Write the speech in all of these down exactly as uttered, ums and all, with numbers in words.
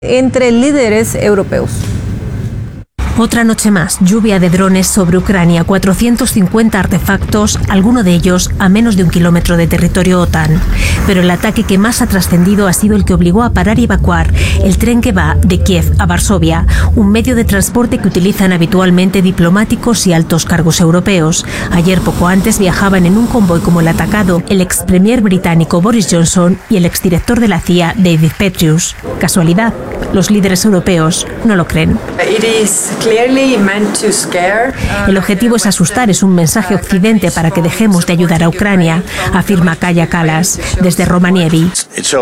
entre líderes europeos. Otra noche más, lluvia de drones sobre Ucrania, cuatrocientos cincuenta artefactos, alguno de ellos a menos de un kilómetro de territorio OTAN. Pero el ataque que más ha trascendido ha sido el que obligó a parar y evacuar el tren que va de Kiev a Varsovia, un medio de transporte que utilizan habitualmente diplomáticos y altos cargos europeos. Ayer, poco antes, viajaban en un convoy como el atacado el ex premier británico Boris Johnson y el exdirector de la C I A, David Petraeus. ¿Casualidad? Los líderes europeos no lo creen. El objetivo es asustar, es un mensaje a Occidente para que dejemos de ayudar a Ucrania, afirma Kaja Kallas desde Rovaniemi.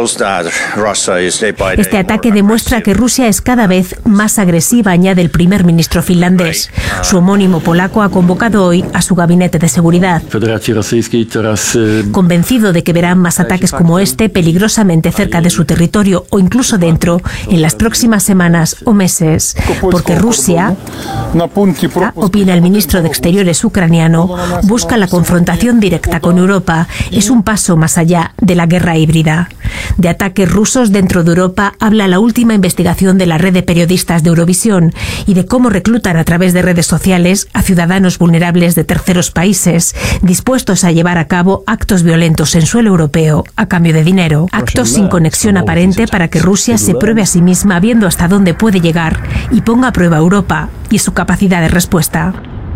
Este ataque demuestra que Rusia es cada vez más agresiva, añade el primer ministro finlandés. Su homónimo polaco ha convocado hoy a su gabinete de seguridad. Convencido de que verán más ataques como este peligrosamente cerca de su territorio o incluso dentro en las próximas semanas o meses, porque Rusia, opina el ministro de Exteriores ucraniano, busca la confrontación directa con Europa. Es un paso más allá de la guerra híbrida. De ataques rusos dentro de Europa habla la última investigación de la red de periodistas de Eurovisión y de cómo reclutan a través de redes sociales a ciudadanos vulnerables de terceros países dispuestos a llevar a cabo actos violentos en suelo europeo a cambio de dinero. Actos sin conexión aparente para que Rusia se pruebe a sí misma viendo hasta dónde puede llegar y ponga a prueba a Europa y su capacidad de respuesta.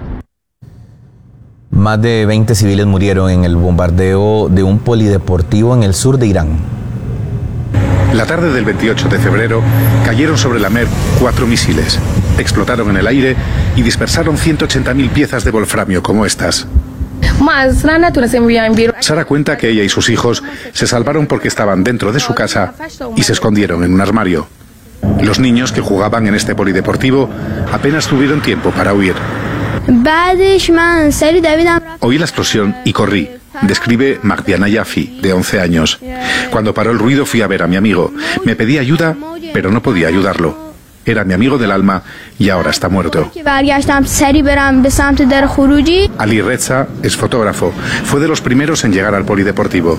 Más de veinte civiles murieron en el bombardeo de un polideportivo en el sur de Irán. La tarde del veintiocho de febrero cayeron sobre la Mer cuatro misiles. Explotaron en el aire y dispersaron ciento ochenta mil piezas de wolframio como estas. Sara cuenta que ella y sus hijos se salvaron porque estaban dentro de su casa y se escondieron en un armario. Los niños que jugaban en este polideportivo apenas tuvieron tiempo para huir. Oí la explosión y corrí, describe Magdiana Yafi, de once años. Cuando paró el ruido fui a ver a mi amigo. Me pedí ayuda, pero no podía ayudarlo. Era mi amigo del alma y ahora está muerto. Ali Reza es fotógrafo. Fue de los primeros en llegar al polideportivo.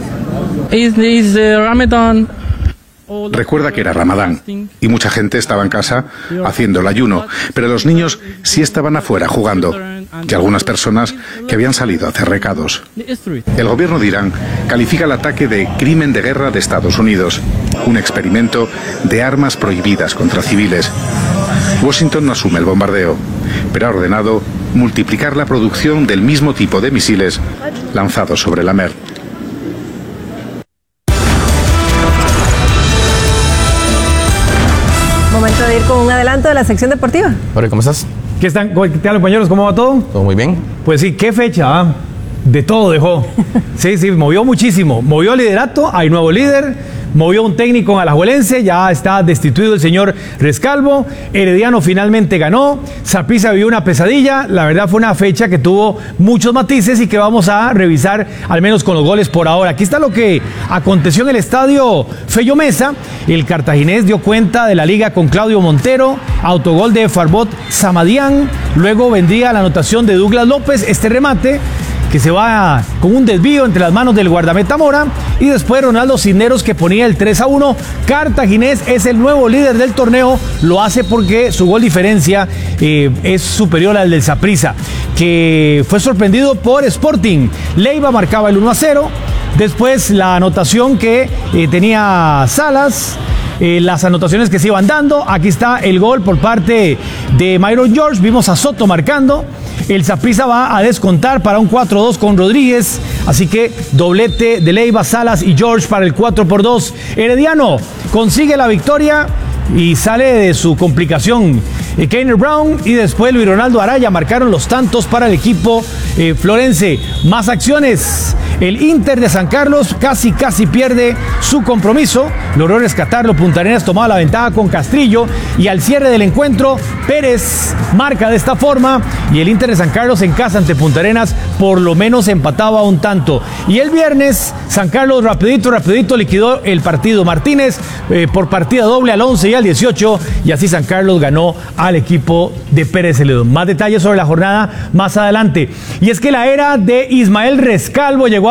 Recuerda que era Ramadán y mucha gente estaba en casa haciendo el ayuno, pero los niños sí estaban afuera jugando, y algunas personas que habían salido a hacer recados. El gobierno de Irán califica el ataque de crimen de guerra de Estados Unidos, un experimento de armas prohibidas contra civiles. Washington no asume el bombardeo, pero ha ordenado multiplicar la producción del mismo tipo de misiles lanzados sobre la Mer. Momento de ir con un adelanto de la sección deportiva. Hola, ¿cómo estás? ¿Qué están? ¿Qué tal, compañeros? ¿Cómo va todo? Todo muy bien. Pues sí, qué fecha, ¿ah? De todo dejó. Sí, sí, movió muchísimo. Movió liderato, hay nuevo líder. Movió un técnico alajuelense, ya está destituido el señor Rescalvo. Herediano finalmente ganó. Saprissa vivió una pesadilla. La verdad fue una fecha que tuvo muchos matices y que vamos a revisar, al menos con los goles por ahora. Aquí está lo que aconteció en el estadio Fello Mesa. El cartaginés dio cuenta de la liga con Claudio Montero. Autogol de Farbot Samadián. Luego vendría la anotación de Douglas López. Este remate que se va con un desvío entre las manos del guardameta Mora, y después Ronaldo Cisneros que ponía el tres a uno. Cartaginés es el nuevo líder del torneo, lo hace porque su gol diferencia eh, es superior al del Saprissa, que fue sorprendido por Sporting. Leiva marcaba el uno a cero, después la anotación que eh, tenía Salas. Eh, las anotaciones que se iban dando. Aquí está el gol por parte de Myron George. Vimos a Soto marcando. El Saprissa va a descontar para un cuatro dos con Rodríguez. Así que doblete de Leiva, Salas y George para el cuatro por dos. Herediano consigue la victoria y sale de su complicación. Eh, Keiner Brown y después Luis Ronaldo Araya marcaron los tantos para el equipo eh, florense. Más acciones. El Inter de San Carlos casi casi pierde su compromiso, logró rescatarlo. Punta Arenas tomaba la ventaja con Castrillo y al cierre del encuentro Pérez marca de esta forma y el Inter de San Carlos en casa ante Punta Arenas por lo menos empataba un tanto. Y el viernes San Carlos rapidito rapidito liquidó el partido. Martínez eh, por partida doble al once y al dieciocho, y así San Carlos ganó al equipo de Pérez Celedón. Más detalles sobre la jornada más adelante. Y es que la era de Ismael Rescalvo llegó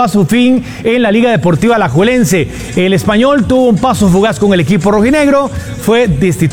a su fin en la Liga Deportiva Alajuelense. El Español tuvo un paso fugaz con el equipo rojinegro, fue destituido